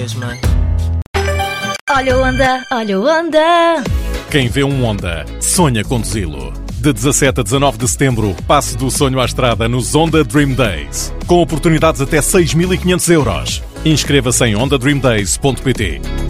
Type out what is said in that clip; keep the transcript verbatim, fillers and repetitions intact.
mesma. Olha o Honda, olha o Honda. Quem vê um Honda, sonha conduzi-lo. De dezassete a dezanove de setembro, passe do sonho à estrada nos Honda Dream Days. Com oportunidades até seis mil e quinhentos euros. Inscreva-se em honda dream days ponto pt.